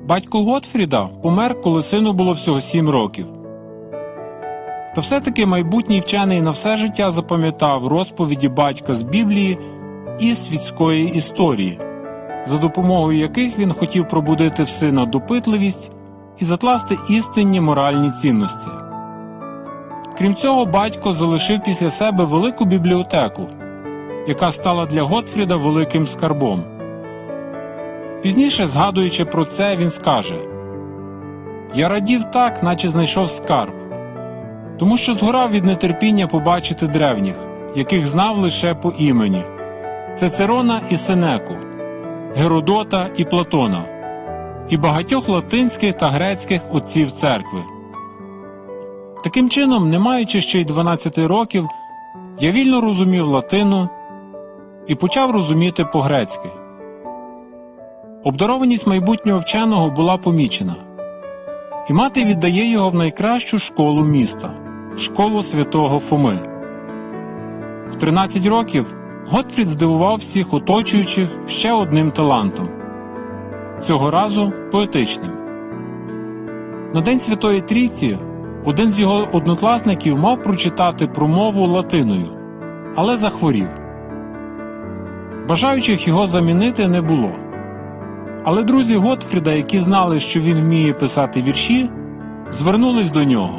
Батько Готфріда помер, коли сину було всього 7 років. Та все-таки майбутній вчений на все життя запам'ятав розповіді батька з Біблії і світської історії, за допомогою яких він хотів пробудити в сина допитливість і закласти істинні моральні цінності. Крім цього, батько залишив після себе велику бібліотеку, яка стала для Готфріда великим скарбом. Пізніше, згадуючи про це, він скаже: «Я радів так, наче знайшов скарб, тому що згорав від нетерпіння побачити древніх, яких знав лише по імені – Цицерона і Сенеку, Геродота і Платона, і багатьох латинських та грецьких отців церкви». Таким чином, не маючи ще й 12 років, я вільно розумів латину і почав розуміти по-грецьки. Обдарованість майбутнього вченого була помічена, і мати віддає його в найкращу школу міста – школу святого Фоми. В 13 років Готфрід здивував всіх оточуючих ще одним талантом – цього разу поетичним. На День Святої Трійці один з його однокласників мав прочитати промову латиною, але захворів. Бажаючих його замінити не було. Але друзі Готфріда, які знали, що він вміє писати вірші, звернулись до нього.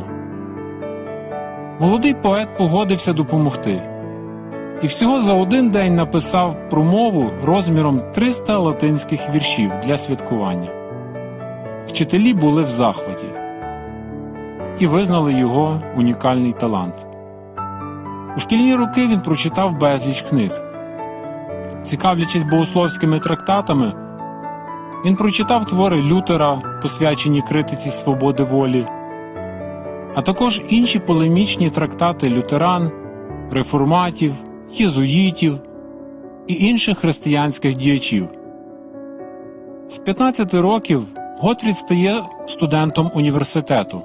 Молодий поет погодився допомогти. І всього за один день написав промову розміром 300 латинських віршів для святкування. Вчителі були в захваті і визнали його унікальний талант. У шкільні роки він прочитав безліч книг. Цікавлячись богословськими трактатами, він прочитав твори Лютера, посвячені критиці свободи волі, а також інші полемічні трактати лютеран, реформатів, єзуїтів і інших християнських діячів. З 15 років Готфрід стає студентом університету.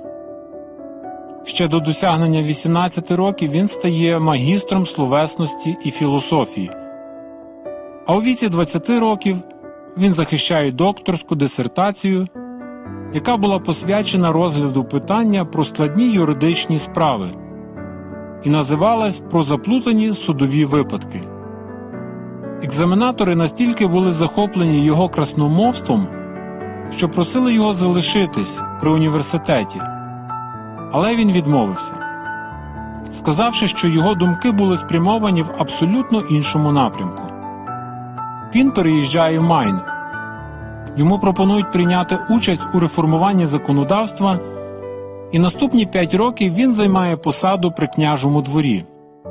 Ще до досягнення 18 років він стає магістром словесності і філософії, а у віці 20 років він захищає докторську дисертацію, яка була посвячена розгляду питання про складні юридичні справи і називалась «Про заплутані судові випадки». Екзаменатори настільки були захоплені його красномовством, що просили його залишитись при університеті, але він відмовився, сказавши, що його думки були спрямовані в абсолютно іншому напрямку. Він переїжджає в Майн. Йому пропонують прийняти участь у реформуванні законодавства, і наступні 5 років він займає посаду при княжому дворі.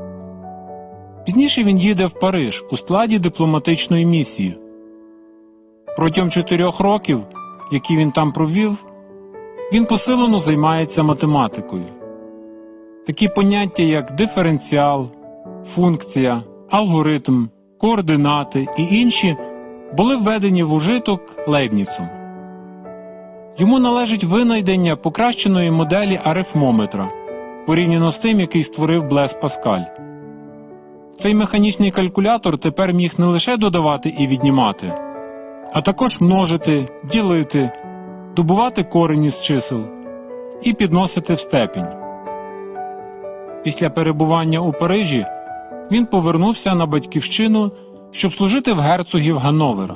Пізніше він їде в Париж у складі дипломатичної місії. Протягом 4 років, які він там провів, він посилено займається математикою. Такі поняття, як диференціал, функція, алгоритм, координати і інші були введені в ужиток Лейбніцом. Йому належить винайдення покращеної моделі арифмометра, порівняно з тим, який створив Блез Паскаль. Цей механічний калькулятор тепер міг не лише додавати і віднімати, а також множити, ділити, добувати корені з чисел і підносити в степінь. Після перебування у Парижі він повернувся на батьківщину, щоб служити в герцогів Ганновера.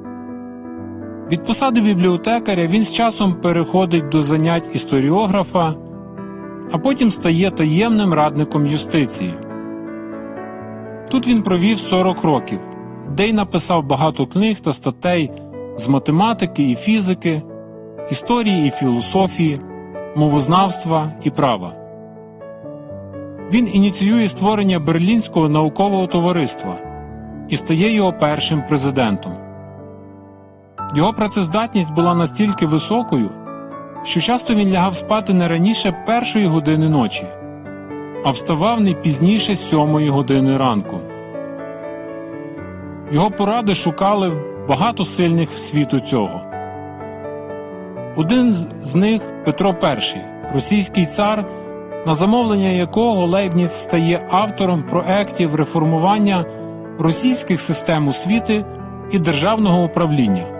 Від посади бібліотекаря він з часом переходить до занять історіографа, а потім стає таємним радником юстиції. Тут він провів 40 років, де й написав багато книг та статей з математики і фізики, історії і філософії, мовознавства і права. Він ініціює створення Берлінського наукового товариства і стає його першим президентом. Його працездатність була настільки високою, що часто він лягав спати не раніше 1-ї години ночі, а вставав не пізніше 7-ї години ранку. Його поради шукали багато сильних світу цього. Один з них – Петро І, російський цар, на замовлення якого Лейбніц стає автором проєктів реформування російських систем освіти і державного управління.